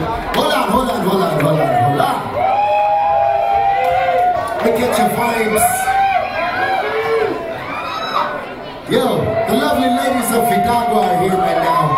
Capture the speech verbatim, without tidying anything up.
Hold on, hold on, hold on, hold on, hold on. Let me get your vibes. Yo, the lovely ladies of Hidalgo